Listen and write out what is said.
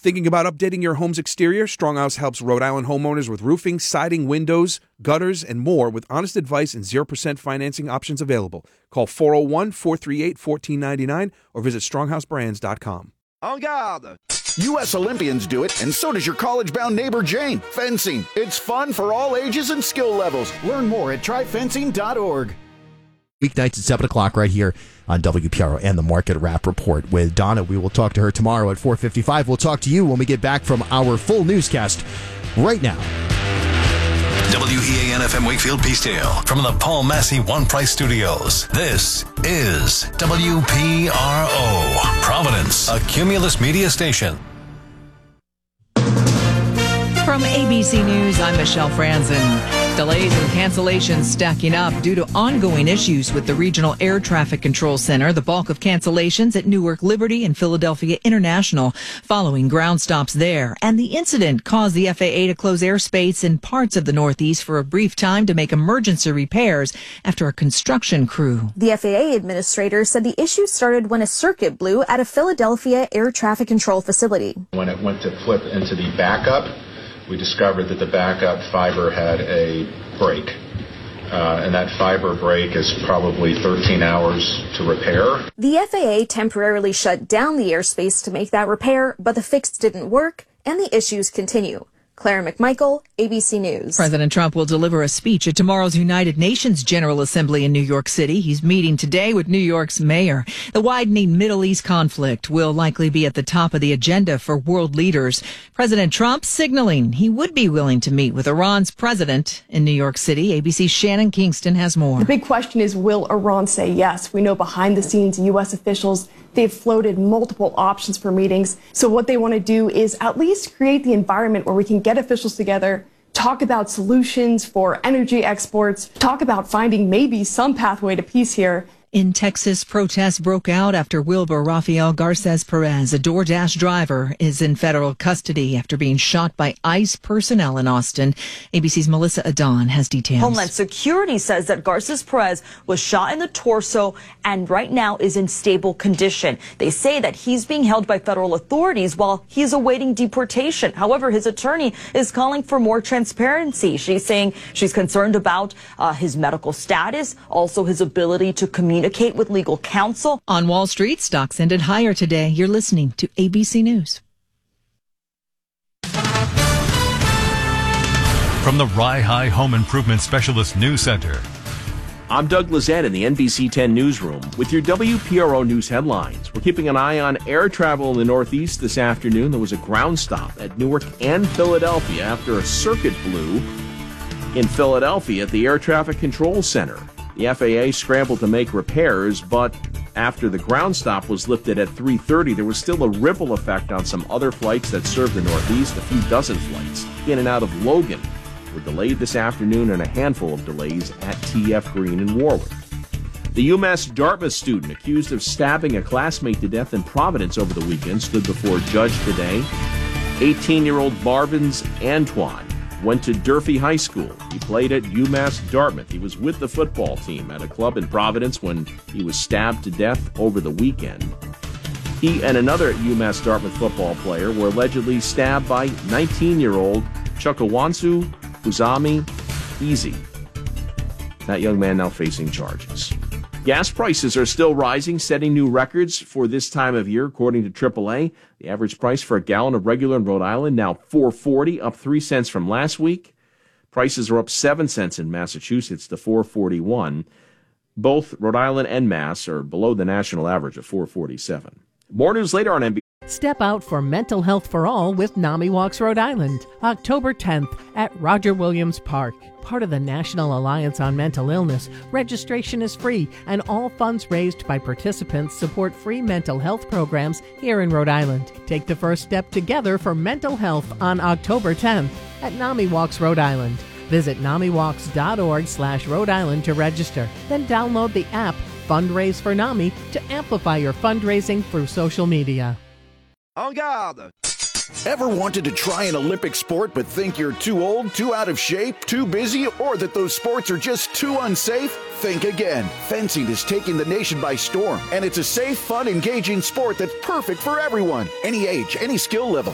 Thinking about updating your home's exterior? Stronghouse helps Rhode Island homeowners with roofing, siding, windows, gutters, and more with honest advice and 0% financing options available. Call 401-438-1499 or visit stronghousebrands.com. En garde! U.S. Olympians do it, and so does your college-bound neighbor Jane. Fencing. It's fun for all ages and skill levels. Learn more at tryfencing.org. Weeknights at 7 o'clock right here on WPRO and the Market Wrap Report with Donna. We will talk to her tomorrow at 4:55. We'll talk to you when we get back from our full newscast right now. WEAN FM Wakefield Peacedale from the Paul Massey One Price Studios. This is WPRO, Providence, a Cumulus Media station. From ABC News, I'm Michelle Franzen. Delays and cancellations stacking up due to ongoing issues with the Regional Air Traffic Control Center. The bulk of cancellations at Newark Liberty and Philadelphia International following ground stops there. And the incident caused the FAA to close airspace in parts of the Northeast for a brief time to make emergency repairs after a construction crew. The FAA administrator said the issue started when a circuit blew at a Philadelphia air traffic control facility. When it went to flip into the backup, we discovered that the backup fiber had a break, and that fiber break is probably 13 hours to repair. The FAA temporarily shut down the airspace to make that repair, but the fix didn't work, and the issues continue. Clara McMichael, ABC News. President Trump will deliver a speech at tomorrow's United Nations General Assembly in New York City. He's meeting today with New York's mayor. The widening Middle East conflict will likely be at the top of the agenda for world leaders. President Trump signaling he would be willing to meet with Iran's president in New York City. ABC's Shannon Kingston has more. The big question is, will Iran say yes? We know behind the scenes, U.S. officials, they've floated multiple options for meetings. So what they want to do is at least create the environment where we can get officials together, talk about solutions for energy exports, talk about finding maybe some pathway to peace here. In Texas, protests broke out after Wilbur Rafael Garces Perez, a DoorDash driver, is in federal custody after being shot by ICE personnel in Austin. ABC's Melissa Adon has details. Homeland Security says that Garces Perez was shot in the torso and right now is in stable condition. They say that he's being held by federal authorities while he's awaiting deportation. However, his attorney is calling for more transparency. She's saying she's concerned about his medical status, also his ability to communicate with legal counsel. On Wall Street, stocks ended higher today. You're listening to ABC News. From the Rye High Home Improvement Specialist News Center. I'm Doug Lizette in the NBC 10 newsroom with your WPRO news headlines. We're keeping an eye on air travel in the Northeast this afternoon. There was a ground stop at Newark and Philadelphia after a circuit blew in Philadelphia at the Air Traffic Control Center. The FAA scrambled to make repairs, but after the ground stop was lifted at 3:30, there was still a ripple effect on some other flights that served the Northeast. A few dozen flights in and out of Logan were delayed this afternoon, and a handful of delays at TF Green in Warwick. The UMass Dartmouth student accused of stabbing a classmate to death in Providence over the weekend stood before a judge today. 18-year-old Marvins Antoine went to Durfee High School. He played at UMass Dartmouth. He was with the football team at a club in Providence when he was stabbed to death over the weekend. He and another UMass Dartmouth football player were allegedly stabbed by 19-year-old Chukawansu Uzami Easy. That young man now facing charges. Gas prices are still rising, setting new records for this time of year, according to AAA. The average price for a gallon of regular in Rhode Island now $4.40, up 3 cents from last week. Prices are up 7 cents in Massachusetts to $4.41. Both Rhode Island and Mass are below the national average of $4.47. More news later on NBC. Step out for mental health for all with NAMI Walks Rhode Island, October 10th at Roger Williams Park. Part of the National Alliance on Mental Illness, registration is free, and all funds raised by participants support free mental health programs here in Rhode Island. Take the first step together for mental health on October 10th at NAMI Walks Rhode Island. Visit NAMIWalks.org/Rhode Island to register. Then download the app Fundraise for NAMI to amplify your fundraising through social media. En garde! Ever wanted to try an Olympic sport but think you're too old, too out of shape, too busy, or that those sports are just too unsafe? Think again. Fencing is taking the nation by storm, and it's a safe, fun, engaging sport that's perfect for everyone. Any age, any skill level.